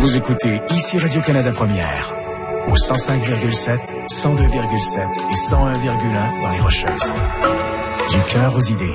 Vous écoutez ici Radio-Canada Première, au 105,7, 102,7 et 101,1 dans les Rocheuses. Du cœur aux idées.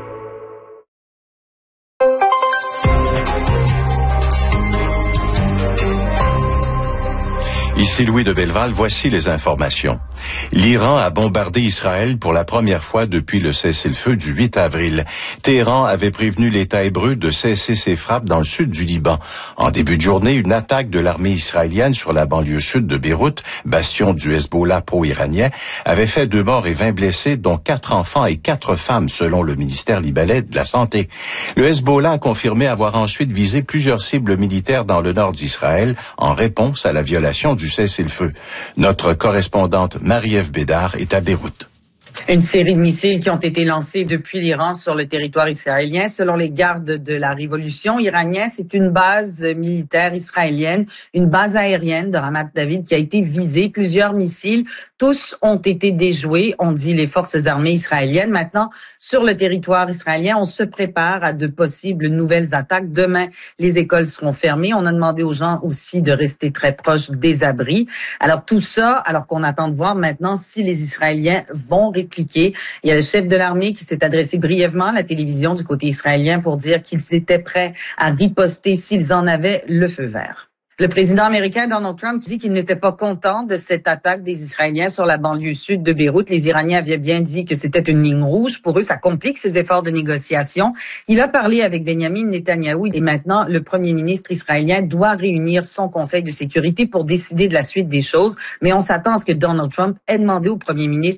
Ici Louis de Belleval, voici les informations. L'Iran a bombardé Israël pour la première fois depuis le cessez-le-feu du 8 avril. Téhéran avait prévenu l'État hébreu de cesser ses frappes dans le sud du Liban. En début de journée, une attaque de l'armée israélienne sur la banlieue sud de Beyrouth, bastion du Hezbollah pro-iranien, avait fait 2 morts et 20 blessés, dont 4 enfants et 4 femmes, selon le ministère libanais de la Santé. Le Hezbollah a confirmé avoir ensuite visé plusieurs cibles militaires dans le nord d'Israël en réponse à la violation du cessez-le-feu. Notre correspondante Marie-Ève Bédard est à Beyrouth. Une série de missiles qui ont été lancés depuis l'Iran sur le territoire israélien. Selon les gardes de la révolution iranienne, c'est une base militaire israélienne, une base aérienne de Ramat David qui a été visée. Plusieurs missiles, tous ont été déjoués, ont dit les forces armées israéliennes. Maintenant, sur le territoire israélien, on se prépare à de possibles nouvelles attaques. Demain, les écoles seront fermées. On a demandé aux gens aussi de rester très proches des abris. Alors tout ça, alors qu'on attend de voir maintenant si les Israéliens vont répliquer. Il y a le chef de l'armée qui s'est adressé brièvement à la télévision du côté israélien pour dire qu'ils étaient prêts à riposter s'ils en avaient le feu vert. Le président américain Donald Trump dit qu'il n'était pas content de cette attaque des Israéliens sur la banlieue sud de Beyrouth. Les Iraniens avaient bien dit que c'était une ligne rouge. Pour eux, ça complique ses efforts de négociation. Il a parlé avec Benjamin Netanyahou et maintenant, le premier ministre israélien doit réunir son conseil de sécurité pour décider de la suite des choses. Mais on s'attend à ce que Donald Trump ait demandé au premier ministre